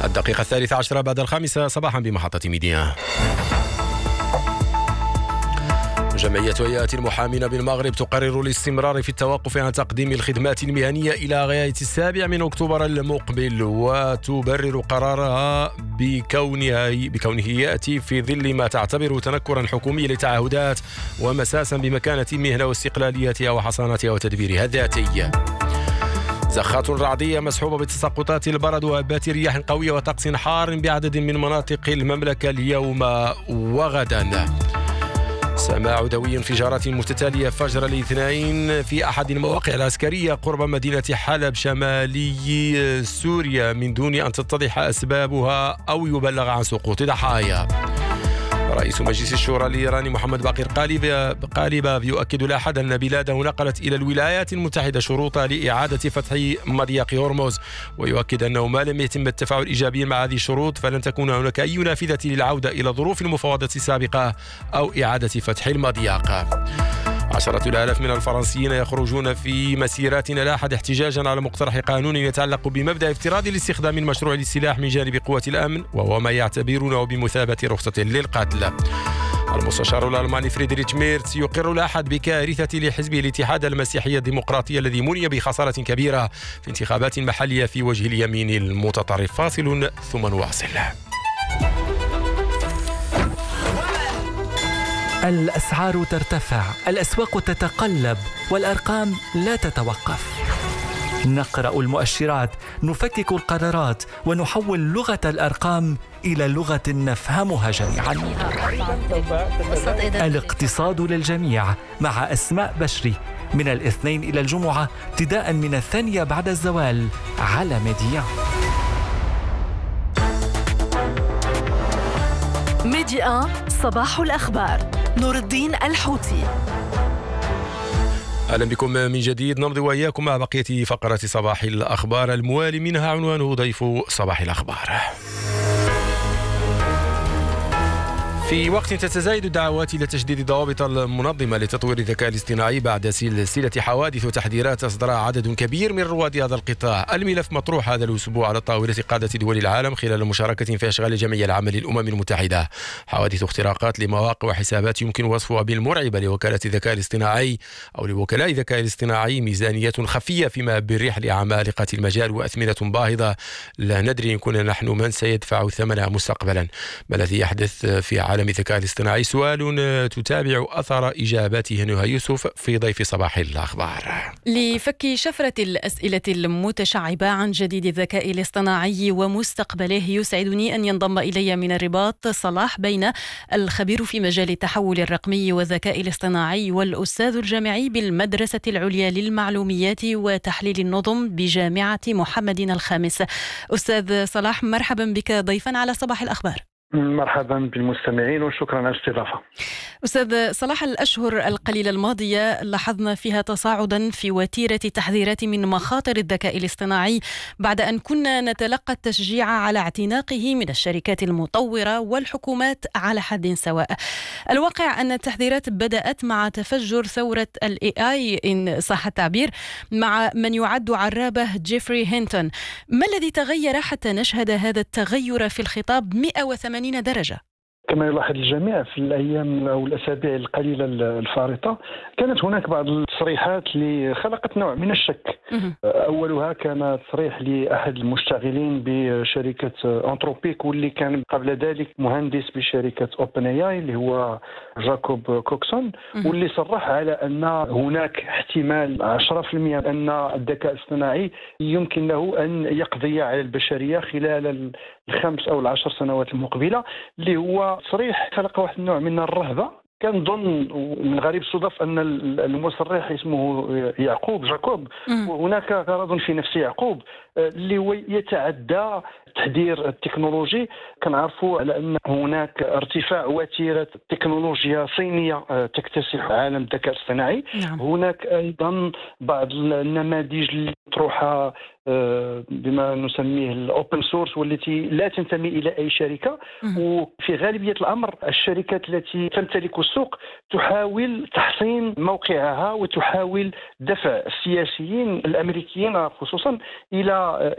الدقيقة 13 بعد 5 صباحا بمحطة ميديا. جمعية هيئات المحامين بالمغرب تقرر الاستمرار في التوقف عن تقديم الخدمات المهنية إلى غاية 7 أكتوبر المقبل، وتبرر قرارها بكونه يأتي في ظل ما تعتبره تنكرا حكوميا للتعهدات ومساسا بمكانة المهنة واستقلاليتها وحصانتها وتدبيرها الذاتي. زخات رعدية مصحوبة بتساقطات البرد وهبات رياح قوية وطقس حار بعدد من مناطق المملكة اليوم وغدا. سماع دوي انفجارات متتالية فجر الاثنين في أحد المواقع العسكرية قرب مدينة حلب شمالي سوريا من دون أن تتضح أسبابها أو يبلغ عن سقوط ضحايا. رئيس مجلس الشورى الإيراني محمد باقر قالباف يؤكد الأحد أن بلاده نقلت إلى الولايات المتحدة شروطها لإعادة فتح مضيق هرمز، ويؤكد أنه ما لم يتم التفاعل إيجابيا مع هذه الشروط فلن تكون هناك أي نافذة للعودة إلى ظروف المفاوضات السابقة أو إعادة فتح المضيق. 10,000 من الفرنسيين يخرجون في مسيرات الأحد احتجاجا على مقترح قانون يتعلق بمبدأ افتراض الاستخدام المشروع للسلاح من جانب قوات الأمن، وهو ما يعتبرونه بمثابة رخصة للقتل. المستشار الألماني فريدريش ميرتس يقر الأحد بكارثة لحزبه الاتحاد المسيحي الديمقراطي الذي مني بخسارة كبيرة في انتخابات محلية في وجه اليمين المتطرف. فاصل ثم نواصل. الأسعار ترتفع، الأسواق تتقلب، والأرقام لا تتوقف. نقرأ المؤشرات، نفكك القرارات، ونحول لغة الأرقام إلى لغة نفهمها جميعا. الاقتصاد للجميع مع أسماء بشري من الاثنين إلى الجمعة ابتداء من 2 بعد الزوال على ميديا. ميديا صباح الأخبار. نور الدين الحوتي. أهلا بكم من جديد، نمضي وإياكم مع بقية فقرات صباح الأخبار الموالي منها عنوانه ضيف صباح الأخبار. في وقت تتزايد الدعوات إلى تشديد الضوابط المنظمة لتطوير الذكاء الاصطناعي بعد سلسلة حوادث وتحذيرات أصدرها عدد كبير من رواد هذا القطاع، الملف مطروح هذا الأسبوع على طاولة قادة دول العالم خلال مشاركة في أشغال جمعية العمل للأمم المتحدة. حوادث اختراقات لمواقع وحسابات يمكن وصفها بالمرعبة لوكالة الذكاء الاصطناعي أو لوكلاء الذكاء الاصطناعي ميزانية خفية فيما بالريح لعمالقة المجال وأثمنة باهظة لا ندري إن كنا نحن من سيدفع ثمنها مستقبلا. ما الذي يحدث في عالم الذكاء الاصطناعي؟ سؤال تتابع أثر إجابته نهى يوسف في ضيف صباح الأخبار. لفك شفرة الأسئلة المتشعبة عن جديد الذكاء الاصطناعي ومستقبله يسعدني أن ينضم إلي من الرباط صلاح بين، الخبير في مجال التحول الرقمي والذكاء الاصطناعي والأستاذ الجامعي بالمدرسة العليا للمعلوميات وتحليل النظم بجامعة محمد الخامس. أستاذ صلاح، مرحبا بك ضيفا على صباح الأخبار. مرحبا بالمستمعين وشكرا على الاستضافة. أستاذ صلاح، الأشهر القليلة الماضية لاحظنا فيها تصاعدا في وتيرة تحذيرات من مخاطر الذكاء الاصطناعي بعد أن كنا نتلقى التشجيع على اعتناقه من الشركات المطورة والحكومات على حد سواء. الواقع أن التحذيرات بدأت مع تفجر ثورة AI إن صح التعبير مع من يعد عرابة جيفري هينتون. ما الذي تغير حتى نشهد هذا التغير في الخطاب 180 درجة؟ كما يلاحظ الجميع في الأيام أو الأسابيع القليلة الفارطة كانت هناك بعض التصريحات اللي خلقت نوع من الشك. أولها كان تصريح لأحد المشتغلين بشركة أنتروبيك واللي كان قبل ذلك مهندس بشركة أوبن AI اللي هو جاكوب كوكسون، واللي صرح على أن هناك احتمال 10% أن الذكاء الاصطناعي يمكن له أن يقضي على البشرية خلال 5 أو 10 سنوات المقبلة، اللي هو تصريح خلق واحد النوع من الرهبة. كان ظن من غريب الصدف أن المصرح اسمه جاكوب، وهناك غرض في نفس يعقوب اللي هو يتعدى التحذير التكنولوجي. كنعرفوا على أن هناك ارتفاع وتيرة تكنولوجيا صينية تكتسح عالم الذكاء الاصطناعي. هناك أيضا بعض النماذج اللي تروحها بما نسميه الأوبن سورس والتي لا تنتمي إلى أي شركة، وفي غالبية الأمر الشركات التي تمتلك السوق تحاول تحصين موقعها وتحاول دفع السياسيين الأمريكيين خصوصا إلى